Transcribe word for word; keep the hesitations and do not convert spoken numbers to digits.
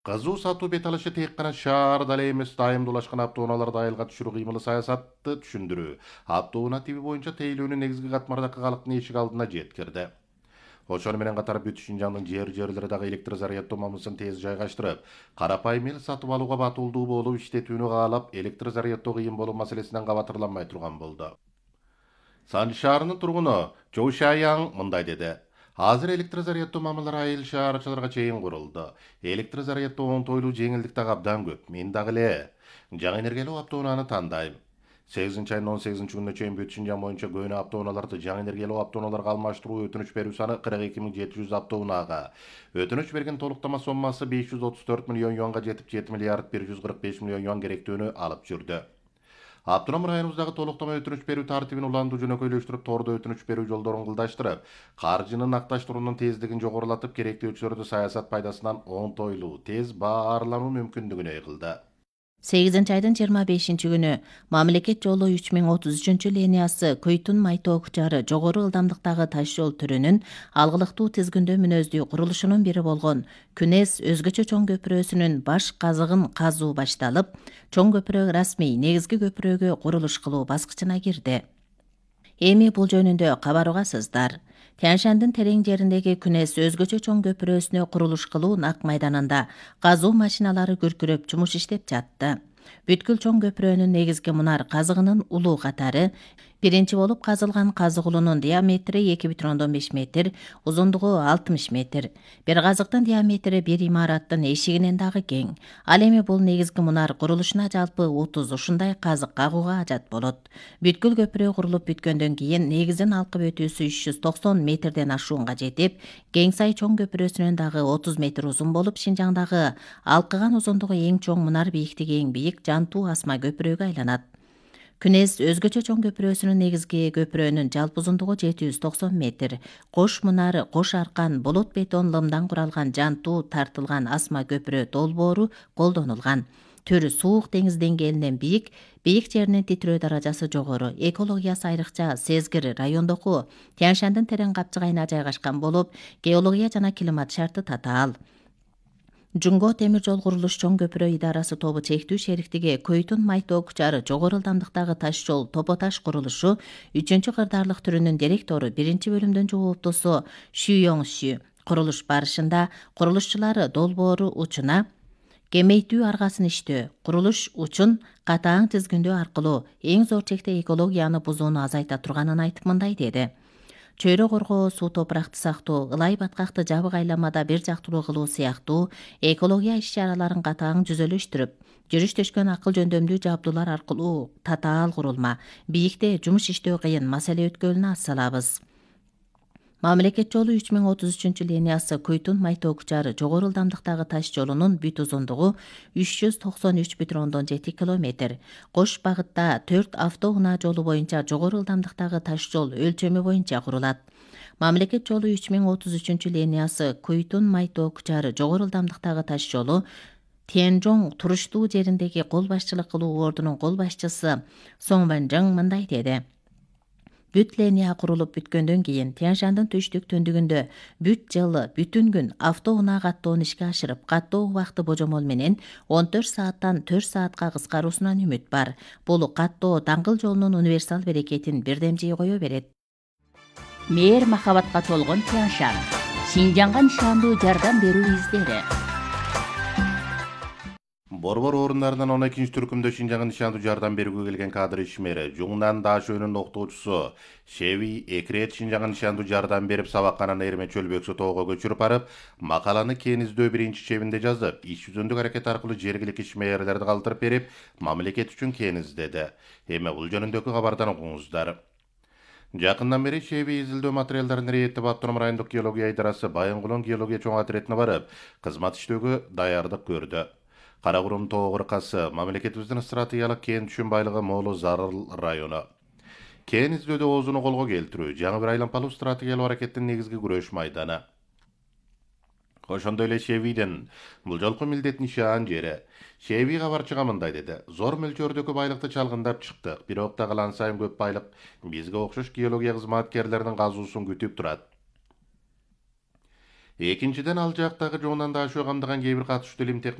Кызуу сатуу бет алышы тек гана шаарда эле эмес, дайым доlaşкан автоунааларды айылга түшүрүү кыймылы саясатты түшүндүрүү. Автоунаа тиби боюнча тейлөөнүн негизги катмардагы калктын эшик алдына жеткирди. Ошону менен катар бүт Шинжаңдын жер жерлери дагы электр заряддоо мамысын тез жайгаштырып, карапайым эл сатып алууга батылдуу болуп иштетүүнү каалап, электр заряддоо кыйын болуу маселесинен кабатырланмай турган болду. Санжы шаарынын тургуну Чоу Шаяң мындай деди. Азыр электр заряддоо мамылары айыл шаарчыларга чейин курулду. Электр заряддоо оңтойлуу жеңилдик дагы абдан көп. Мен дагы эле жаңы энергиялуу автоунааны тандайм. сегизинчи айдын он сегизинчи күнүнө чейин бүт Шинжаң боюнча көөнө автоунааларды жаңы энергиялуу автоунааларга алмаштыруу өтүнүч берүү саны кырк эки миң жети жүз автоунаага. Өтүнүч берген толуктама соммасы беш жүз отуз төрт миллион юанга жетип, жети миллиард бир жүз кырк беш миллион юан керектүүнү алып жүрдү. Автоном районубуздагы толуктама өтүнүч берүү тартибин уланду жөнөкөйлөштүрүп, тордо өтүнүч берүү жолдорун кылдаштырып, каржыны накташтыруунун тездигин жогорулатып, керектөөчүлөрдү саясат пайдасынан оңтойлуу, тез баарлануу мүмкүндүгүнө ыйгылды. сегизинчи айдын жыйырма бешинчи күнү мамлекет жолу үч миң отуз үчүнчү линиясы Көйтүн Майтоо Кучары жогору ылдамдыктагы таш жол түрүнүн алгылыктуу тизгиндөө мүнөздүү курулушунун бири болгон Күнес өзгөчө чоң көпүрөсүнүн баш казыгын казуу башталып, чоң көпүрө расмий негизги көпүрөгө курулуш кылуу баскычына кирди. Эми бул жөнүндө кабар угасыздар. Тянь-Шандын терең жериндеги Күнес өзгөчө чоң көпүрөсүнө курулуш кылуу нак майданында казуу машиналары күркүрөп жумуш иштеп жатты. Бүткүл чоң көпүрөнүн негизги мунар казыгынын улуу катары биринчи болуп казылган казыгулунун диаметри эки бүтүн ондон беш метр, узундугу алтымыш метр. Бир казыктын диаметри бир имараттын эшигинен дагы кең. Ал эми бул негизги мунар курулушуна жалпы отуз ушундай казык кагууга ажат болот. Бүткүл көпүрө курулуп бүткөндөн кийин негизин алкып өтүүсү үч жүз токсон метрден ашуунга жетип, Кеңсай чоң көпүрөсүнөн дагы отуз метр узун болуп, Шинжаңдагы алкыган узундугу эң чоң мунар бийиктиги эң бийик Жантуу асма көпүрөгө айланат. Күнес өзгөчө чоң көпүрөсүнүн негизги көпүрөнүн жалпы узундугу жети жүз токсон метр. Кош мунар, кош аркан, болот бетон лымдан куралган Жантуу тартылган асма көпүрө долбоору колдонулган. Түрү суук деңиз деңгээлинен бийик, бийик жеринин титирөө даражасы жогору, экологиясы айрыкча сезгир райондоку Тянь-Шандын терең капчыгайына жайгашкан болуп, геология жана климат шарты татаал. Жунго темир жол курулуш чоң көпүрө идарасы тобу чектүү шериктиги Көйтүн Майтоо Кучары жогору ылдамдыктагы таш жол топо-таш курулушу үчүнчү кырдаарлык түрүнүн директору биринчи бөлүмдүн жооптусу Шү Йоңшү курулуш барышында курулушчулар долбоору учуна кемейтүү аргасын иштөө, курулуш учун катаң тизгиндөө аркылуу эң зор чекте экологияны бузууну азайта турганын айтып мындай деди. Чөйрө коргоо, суу топуракты сактоо, ылай баткакты жабык айламада бир жактылуу кылуу сыяктуу экология иш-чараларын катаң жүзөлөштүрүп, жүрүш төшкөн акыл жөндөмдүү жабдуулар аркылуу татаал курулма, бийикте жумуш иштөө кыйын маселе өткөлүнө ас салабыз. Мамлекет жолу үч миң отуз үчүнчү линиясы Көйтүн Майтоо Кучары жогору ылдамдыктагы таш жолунун бүт узундугу үч жүз токсон үч бүтүн ондон жети километр. Кош багытта төрт автоунаа жолу боюнча жогору ылдамдыктагы таш жол өлчөмү боюнча курулат. Мамлекет жолу үч миң отуз үчүнчү линиясы Көйтүн Майтоо Кучары жогору ылдамдыктагы таш жолу Тянь-Жоң туруштуу жериндеги кол башчылык кылуу ордунун кол башчысы Соң Ванжың мындай деди. Бүт линия курулуп бүткөндөн кийин Тянь-Шандын түштүк түндүгүндө бүт жылы бүтүн күн автоунаа каттоонун ишке ашырып, каттоо убакыты божомол менен он төрт сааттан төрт саатка кыскаруусунан үмүт бар. Бул каттоо даңгыл жолунун универсал берекетин бирдемжей кое берет. Мээр махабатка толгон Тянь-Шань. Шинжаңга нышандуу жардам берүү издери. Борбор орундарынан он экинчи түркүмдө Шинжаңга нышандуу жардам берүүгө келген кадр ишмери Жуңнан Дашөөнүн окутуучусу Шеви эки рет Шинжаңга нышандуу жардам берип, сабакканан Эрме Чөлбөксө тоого көчүрүп барып, макаланы Кен издөө биринчи чебинде жазып, иш жүзүндүк аракет аркылуу жергиликтүү ишмерлерди калтырып берип, мамлекет үчүн кен издеди. Эми бул жөнүндөгү кабардан окуңуздар. Жакындан бери Шеви изилдөө материалдарын рейеттеп, Автоном райондук геология идарасы Байынгулон геология чоң отрядына барып, кызмат иштөөгө даярдык көрдү. Каракурум тоо кыркасы мамлекетибиздин стратегиялык кен түшүн байлыгы молу зарыл району. Кен издөөдө оозуну колго келтирүү жаңы бир айлампалуу стратегиялык аракеттин негизги күрөш майданы. Ошондой эле Шевиден бул жолку милдет нишан жери. Шеви кабарчыга мындай деди. Зор мөлчөрдөгү байлыкты чалгындап чыктык. Бирок да кылан сайын көп байлык бизге окшош геология кызматкерлеринин казуусун күтүп турат. Экинчиден ал жактагы жоонан да ашуу камдаган кээ бир катышуу илим